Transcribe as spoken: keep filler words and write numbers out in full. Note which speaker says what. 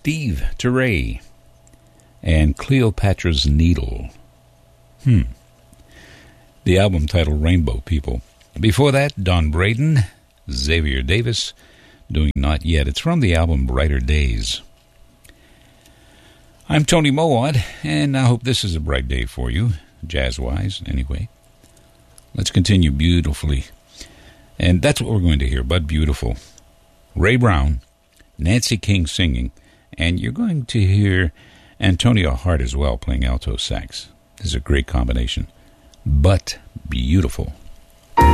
Speaker 1: Steve Teray and Cleopatra's Needle. Hmm. The album titled Rainbow People. Before that, Don Braden, Xavier Davis, doing Not Yet. It's from the album Brighter Days. I'm Tony Mowat, and I hope this is a bright day for you, jazz-wise, anyway. Let's continue beautifully. And that's what we're going to hear, but beautiful. Ray Brown, Nancy King singing, and you're going to hear Antonia Hart as well playing alto sax. This is a great combination, but beautiful.